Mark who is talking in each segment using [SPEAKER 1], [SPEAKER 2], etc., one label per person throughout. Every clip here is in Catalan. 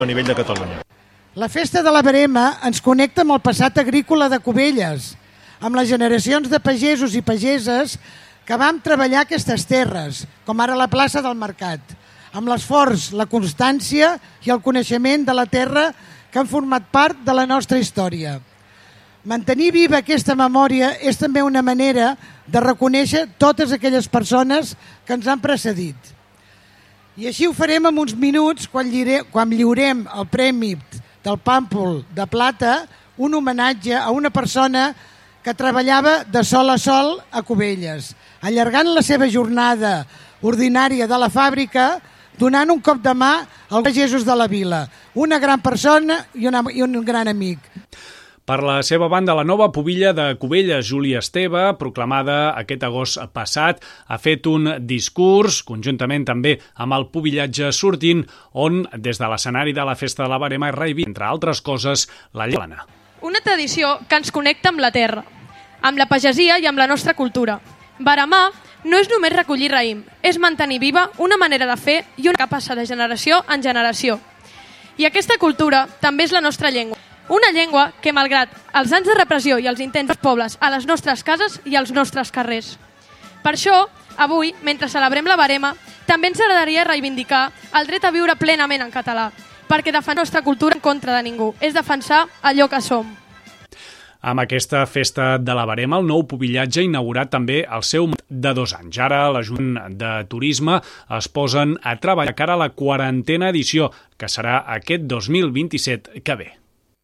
[SPEAKER 1] a nivell de Catalunya.
[SPEAKER 2] La festa de la verema ens connecta amb el passat agrícola de Cubelles, amb les generacions de pagesos i pageses que vam treballar aquestes terres, com ara la plaça del Mercat, amb l'esforç, la constància i el coneixement de la terra que han format part de la nostra història. Mantenir viva aquesta memòria és també una manera de reconèixer totes aquelles persones que ens han precedit. I així ho farem en uns minuts quan lliurem el Premi del Pàmpol de Plata, un homenatge a una persona que treballava de sol a sol a Cubelles, allargant la seva jornada ordinària de la fàbrica, donant un cop de mà als pagesos de la vila. Una gran persona i un gran amic.
[SPEAKER 3] Per la seva banda, la nova pubilla de Cubelles, Júlia Esteve, proclamada aquest agost passat, ha fet un discurs, conjuntament també amb el pubillatge sortint, on des de l'escenari de la Festa de la Verema reivindica, entre altres coses, la llengua.
[SPEAKER 4] Una tradició que ens connecta amb la terra, amb la pagesia i amb la nostra cultura. Veremar no és només recollir raïm, és mantenir viva una manera de fer i una que passa de generació en generació. I aquesta cultura també és la nostra llengua. Una llengua que, malgrat els anys de repressió i els intents dels pobles a les nostres cases i als nostres carrers. Per això, avui, mentre celebrem la verema, també ens agradaria reivindicar el dret a viure plenament en català, perquè defensar la nostra cultura en contra de ningú és defensar allò que som.
[SPEAKER 3] Amb aquesta festa de la verema, el nou pubillatge ha inaugurat també el seu de 2 anys. Ara l'Ajuntament de Turisme es posen a treballar cara a la 40a edició, que serà aquest 2027 que ve.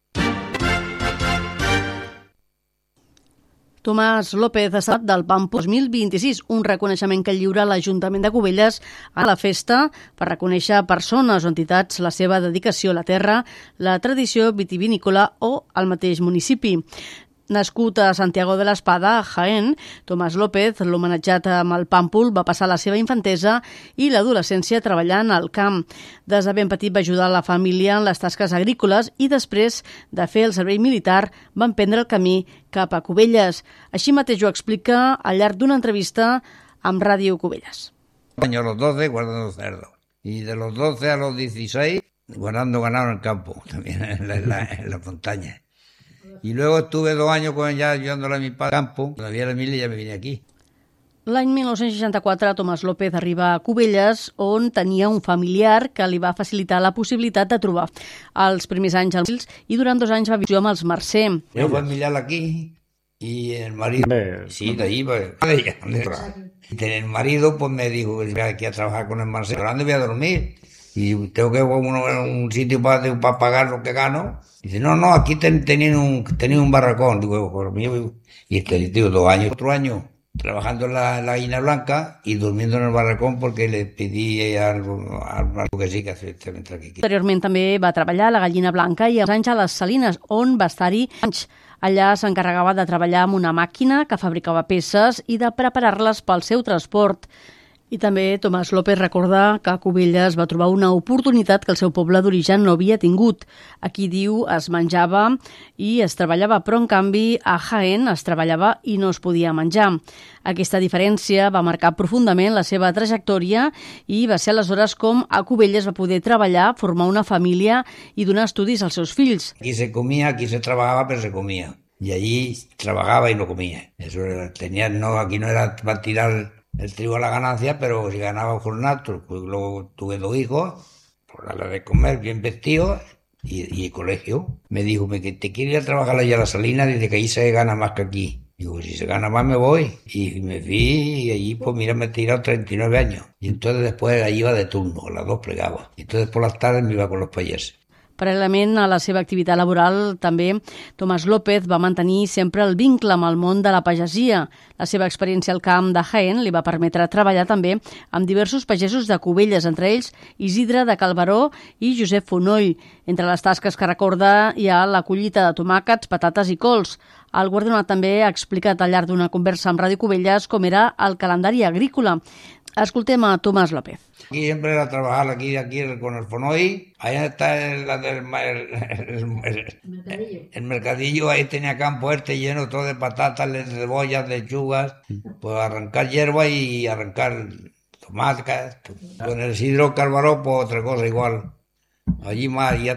[SPEAKER 5] Tomàs López ha estat del Pàmpol 2026, un reconeixement que lliura l'Ajuntament de Cubelles a la festa per reconèixer persones o entitats la seva dedicació a la terra, la tradició vitivinícola o al mateix municipi. Nascut a Santiago de l'Espada, a Jaén, Tomàs López, l'homenatjat amb el Pàmpol, va passar la seva infantesa i l'adolescència treballant al camp. Des de ben petit va ajudar la família en les tasques agrícoles i després de fer el servei militar va emprendre el camí cap a Cubelles. Així mateix ho explica al llarg d'una entrevista amb Ràdio Cubelles.
[SPEAKER 6] A los 12 guardando cerdos y de los 12 a los 16 guardando ganado en el campo, también en la montaña. Y luego estuve 2 años ya ayudándole a mi padre al campo. Cuando había la mil ya me vine aquí.
[SPEAKER 5] L'any 1964, Tomàs López arriba a Cubelles, on tenia un familiar que li va facilitar la possibilitat de trobar els primers anys als fills i durant 2 anys va viure amb els Mercè.
[SPEAKER 6] Un familiar aquí y el marido. Sí, de ahí. Y el marido pues me dijo que aquí a trabajar con el Mercè. ¿Dónde voy a dormir? Y tengo que ir a un sitio para pagar lo que gano. Dice, no, aquí tenía un barracón. Digo, por mí. Y digo, 2 años, 4 años trabajando en la gallina blanca y durmiendo en el barracón porque le pedí algo que sí que hace aquí.
[SPEAKER 5] Anteriorment també va treballar a la gallina blanca i als anys a les Salines, on va estar-hi anys. Allà s'encarregava de treballar amb una màquina que fabricava peces i de preparar-les pel seu transport. I també Tomàs López recorda que a Cubelles va trobar una oportunitat que el seu poble d'origen no havia tingut. Aquí, diu, es menjava i es treballava, però en canvi a Jaén es treballava i no es podia menjar. Aquesta diferència va marcar profundament la seva trajectòria i va ser aleshores com a Cubelles va poder treballar, formar una família i donar estudis als seus fills.
[SPEAKER 6] Aquí se comía, aquí se trabajaba, pero se comía. Y allí trabajaba y no comía. Eso aquí no era para tirar el trigo a la ganancia, pero si ganaba un jornal, pues luego tuve 2 hijos, por darle de comer, bien vestidos y colegio. Me dijo que te quiero ir a trabajar allá a la Salina, dice que ahí se gana más que aquí. Digo, si se gana más me voy. Y me fui y allí, pues mira, me he tirado 39 años. Y entonces después allí iba de turno, a las 2 plegaba. Y entonces por las tardes me iba con los payeses.
[SPEAKER 5] Paral·lelament a la seva activitat laboral, també Tomàs López va mantenir sempre el vincle amb el món de la pagesia. La seva experiència al camp de Jaén li va permetre treballar també amb diversos pagesos de Cubelles, entre ells Isidre de Calveró i Josep Fonoll. Entre les tasques que recorda hi ha la collita de tomàquets, patates i cols. El guardonat també ha explicat al llarg d'una conversa amb Ràdio Cubelles com era el calendari agrícola. Escoltem a Tomàs López.
[SPEAKER 6] Aquí siempre era trabajar aquí con el Fonoy. Ahí está el mercadillo. Ahí tenía campo lleno todo de patatas, de cebollas, de lechugas. Pues arrancar hierba y arrancar tomates. Con el Isidro Calvaró, pues otra cosa igual. Allí más, ya